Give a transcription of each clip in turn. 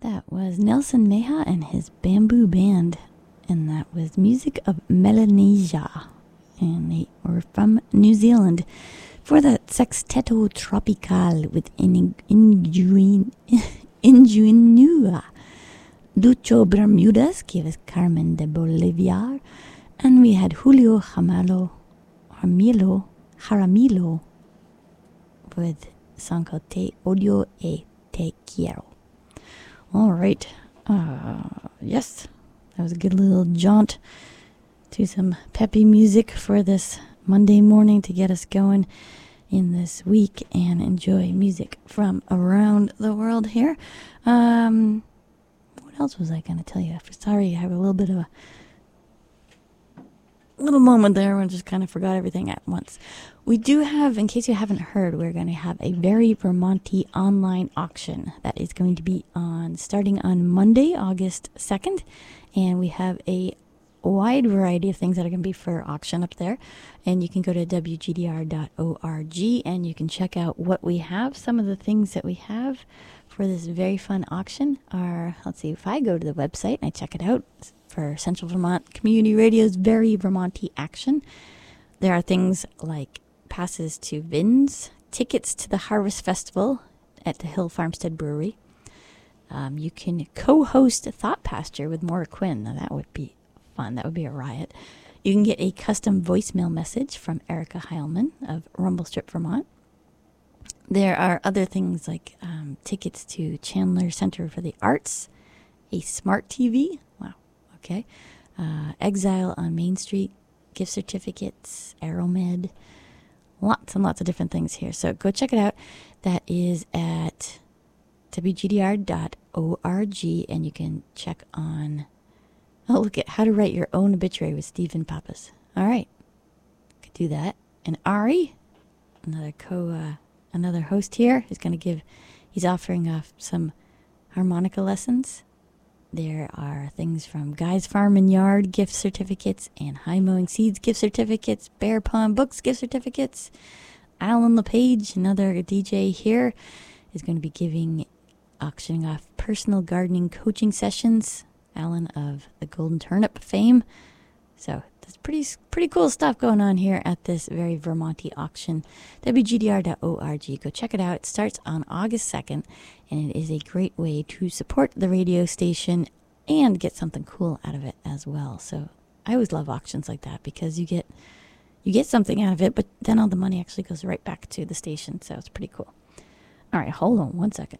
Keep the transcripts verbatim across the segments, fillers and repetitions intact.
That was Nelson Meha and his Bamboo Band, and that was music of Melanesia, and they were from New Zealand for the Sexteto Tropical with In- Injuin- Ingenua. Lucho Bermudez gave us Carmen de Bolivar, and we had Julio Jamalo, Jaramillo, Jaramillo with a song called Te Odio e Te Quiero. All right. Uh, yes, that was a good little jaunt to some peppy music for this Monday morning to get us going in this week and enjoy music from around the world here. Um, what else was I going to tell you? Sorry, I have a little bit of a little moment there when I just kind of forgot everything at once. We do have, in case you haven't heard, we're going to have a very Vermonty online auction that is going to be on starting on Monday, August second, and we have a wide variety of things that are going to be for auction up there, and you can go to w g d r dot org and you can check out what we have. Some of the things that we have for this very fun auction are, let's see, if I go to the website and I check it out for Central Vermont Community Radio's very Vermonty action, there are things like passes to Vins, tickets to the Harvest Festival at the Hill Farmstead Brewery. Um, you can co-host Thought Pasture with Maura Quinn. Now that would be fun. That would be a riot. You can get a custom voicemail message from Erica Heilman of Rumble Strip, Vermont. There are other things like um, tickets to Chandler Center for the Arts, a smart T V. Wow. Okay. Uh, Exile on Main Street, gift certificates, Aeromed. Lots and lots of different things here. So go check it out. That is at w g d r dot org, and you can check on, oh, look at how to write your own obituary with Stephen Pappas. All right. Could do that. And Ari, another co, uh, another host here, is going to give, he's offering uh, some harmonica lessons. There are things from Guy's Farm and Yard gift certificates and High Mowing Seeds gift certificates, Bear Pond Books gift certificates. Alan LePage, another D J here, is going to be giving, auctioning off personal gardening coaching sessions. Alan of the Golden Turnip fame. So there's pretty pretty cool stuff going on here at this very Vermonty auction. w g d r dot org. Go check it out. It starts on August second, and it is a great way to support the radio station and get something cool out of it as well. So I always love auctions like that because you get you get something out of it, but then all the money actually goes right back to the station. So it's pretty cool. All right, hold on one second.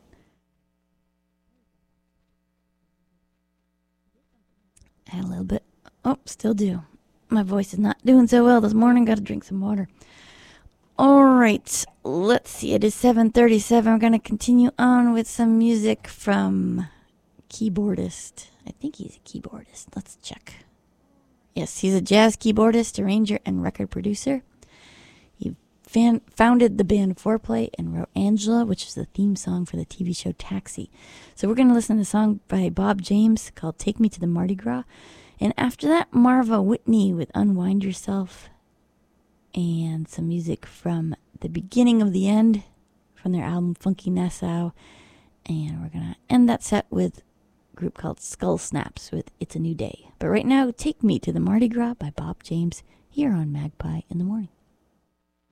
Add a little bit. Oh, still do. My voice is not doing so well this morning. Got to drink some water. All right. Let's see. It is seven thirty-seven. We're going to continue on with some music from keyboardist. I think he's a keyboardist. Let's check. Yes, he's a jazz keyboardist, arranger, and record producer. He fan- founded the band Foreplay and wrote Angela, which is the theme song for the T V show Taxi. So we're going to listen to a song by Bob James called Take Me to the Mardi Gras. And after that, Marva Whitney with Unwind Yourself, and some music from the beginning of the end from their album Funky Nassau. And we're going to end that set with a group called Skull Snaps with It's a New Day. But right now, Take Me to the Mardi Gras by Bob James here on Magpie in the Morning.